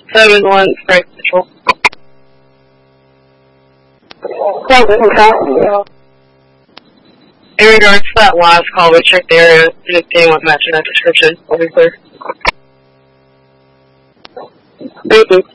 7-1, Frank Patrol. In regards to that last call, we checked the area. Anything was matching that description. I'll be clear. Thank you.